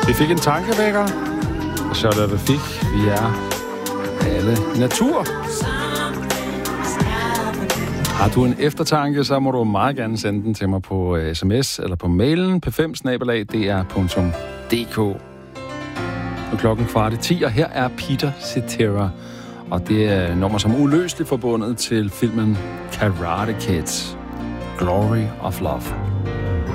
Vi fik en tankevækker, og så er det, fik. Vi er alle natur. Har du en eftertanke, så må du meget gerne sende den til mig på sms eller på mailen p5@dr.dk. Og klokken 9:15, og her er Peter Cetera. Og det er nummer som uløseligt forbundet til filmen Karate Kid. Glory of Love.